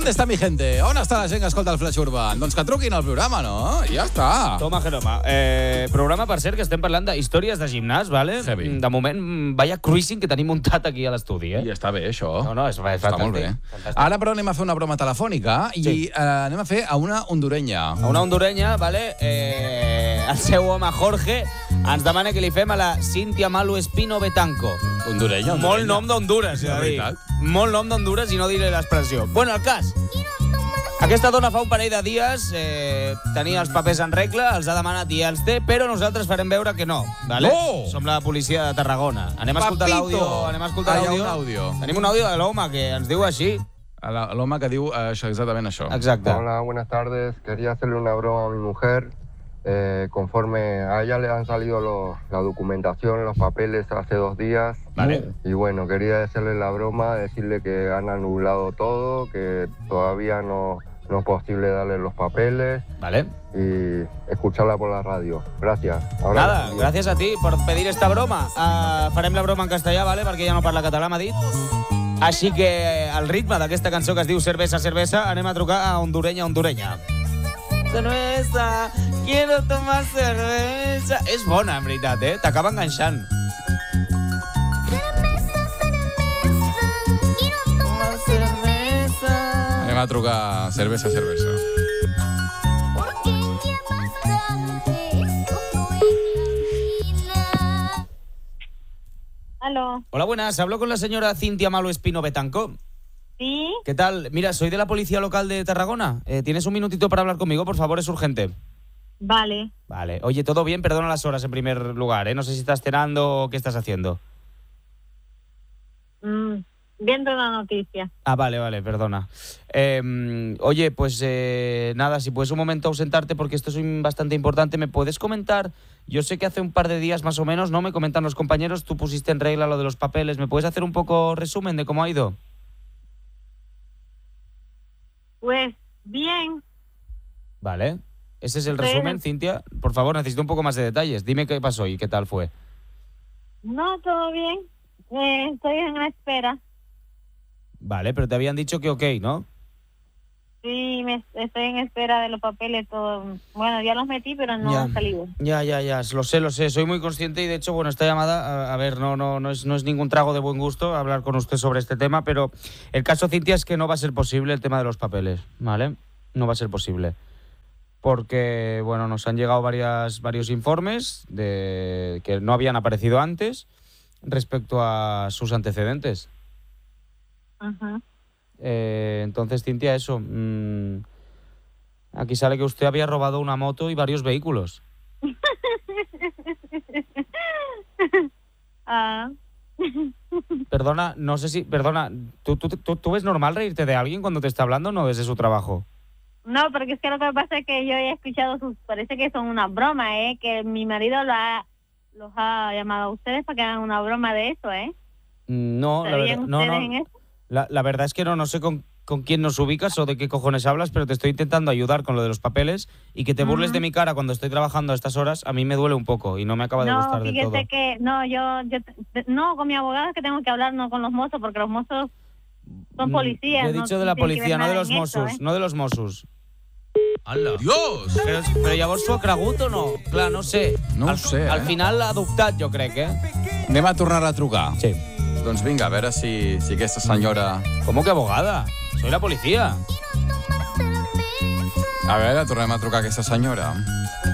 ¿Dónde está mi gente? On està la gent que escolta el Flash Urban? Doncs que truquin al programa, no? I ja està. Toma, Genoma. Programa, per cert, que estem parlant d'històries de gimnàs, ¿vale? Heavy. De moment, vaya cruising que tenim muntat aquí a l'estudi, I està bé, això. No, és Està molt bé. Fantàstic. Ara, però, anem a fer una broma telefònica i anem a fer a una hondurenya. A una hondurenya, ¿vale? El seu home, Jorge, ens demana que li fem a la Cíntia Malo Espino Betanco. Hondurenya? Molt nom d'Honduras, De veritat. Molt nom d'Honduras i no diré l'expressió. Bueno, el cas. Aquesta dona fa un parell de dies tenia els papers en regla, els ha demanat i els té, però nosaltres farem veure que no, ¿vale? No! Som la policia de Tarragona. Anem a escoltar l'àudio. Hi ha un àudio. Tenim un àudio de l'home que ens diu així. L'home que diu exactament això. Exacte. Hola, buenas tardes. Quería hacerle una broma a mi mujer. Conforme a ella le han salido la documentación, los papeles hace 2 días. Vale. Y bueno, quería hacerle la broma, decirle que han anulado todo, que todavía no es posible darle los papeles. Vale. Y escucharla por la radio. Gracias. Nada, gràcies a ti per pedir esta broma. Farem la broma en castellà, ¿vale? Perquè ja no parla català, m'ha dit. Així que al ritme d'aquesta cançó que es diu Cervesa, Cervesa, anem a trucar a Hondurenya, Hondurenya. Cervesa, quiero tomar cervesa. És bona, en veritat, T'acaba enganxant. Anem a trucar cervesa, cervesa. Aló. Hola, buenas. Hablo con la señora Cíntia Malo Espino Betanco. ¿Sí? ¿Qué tal? Mira, soy de la Policía Local de Tarragona. ¿Tienes un minutito para hablar conmigo? Por favor, es urgente. Vale. Vale. Oye, todo bien, perdona las horas en primer lugar, No sé si estás cenando o qué estás haciendo. Viendo la noticia. Vale, perdona. Oye, pues nada, si puedes un momento ausentarte porque esto es bastante importante, ¿me puedes comentar? Yo sé que hace un par de días más o menos, ¿no? Me comentan los compañeros, tú pusiste en regla lo de los papeles. ¿Me puedes hacer un poco resumen de cómo ha ido? Pues bien. Vale. ¿Ese es el Sí. resumen, Cintia? Por favor, necesito un poco más de detalles. Dime qué pasó y qué tal fue. No, todo bien. Estoy en espera. Vale, pero te habían dicho que ok, ¿no? Sí, estoy en espera de los papeles, todo. Bueno, ya los metí, pero no han salido. Ya, lo sé. Soy muy consciente y de hecho, bueno, esta llamada, a ver, no es ningún trago de buen gusto hablar con usted sobre este tema, pero el caso, Cintia, es que no va a ser posible el tema de los papeles, ¿vale? No va a ser posible. Porque, bueno, nos han llegado varios informes de que no habían aparecido antes respecto a sus antecedentes. Ajá. Entonces, Cintia, eso. Aquí sale que usted había robado una moto y varios vehículos. Perdona, no sé si... Perdona, ¿tú ves normal reírte de alguien cuando te está hablando o no desde su trabajo? No, porque es que lo que pasa es que yo he escuchado parece que son una broma, que mi marido los ha llamado a ustedes para que hagan una broma de eso, No, ¿Sabían ustedes en eso? La verdad es que no sé con quién nos ubicas o de qué cojones hablas, pero te estoy intentando ayudar con lo de los papeles y que te burles de mi cara cuando estoy trabajando a estas horas, a mí me duele un poco y no me acaba de gustar del todo. No, fíjate que, no, con mi abogado es que tengo que hablar, no con los mozos, porque los mozos son policías. Yo he dicho de la policía, no de los Mossos, no de los Mossos. ¡Hala! Dios! Però llavors s'ho ha cregut o no? Clar, no sé. No ho sé, Al final l'ha adoptat, jo crec, Anem a tornar a trucar. Sí. Doncs vinga, a veure si aquesta senyora... ¿Cómo que abogada? Soy la policía. A veure, tornem a trucar a aquesta senyora.